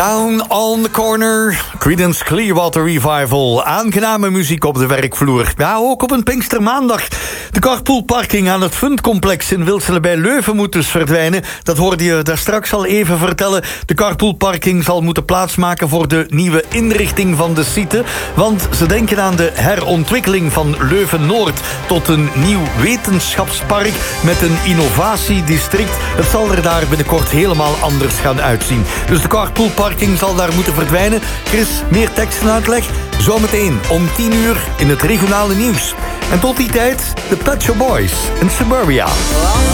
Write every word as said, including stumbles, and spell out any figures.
Down on the Corner, Creedence Clearwater Revival. Aangename muziek op de werkvloer. Ja, ook op een Pinkstermaandag. De carpoolparking aan het Fundcomplex in Wilselen bij Leuven moet dus verdwijnen. Dat hoorde je daar straks al even vertellen. De carpoolparking zal moeten plaatsmaken voor de nieuwe inrichting van de site. Want ze denken aan de herontwikkeling van Leuven-Noord tot een nieuw wetenschapspark met een innovatiedistrict. Het zal er daar binnenkort helemaal anders gaan uitzien. Dus de carpoolparking zal daar moeten verdwijnen. Chris, meer tekst en uitleg zometeen om tien uur in het regionale nieuws. En tot die tijd, de Pet Shop Boys in Suburbia.